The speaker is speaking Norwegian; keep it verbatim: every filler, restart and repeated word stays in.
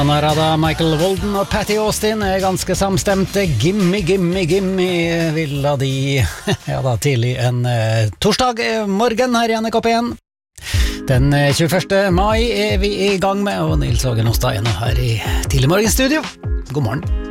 Narada, Michael Walden og Patty Austin er ganske samstemte. Gimme, gimme, gimme villa de. Ja da, tidlig en eh, torsdag morgen her i N R K P en. Den tjueførste mai er vi i gang med, og Nils Ågen Hostad er nå her i tidlig morgenstudio. God morgen.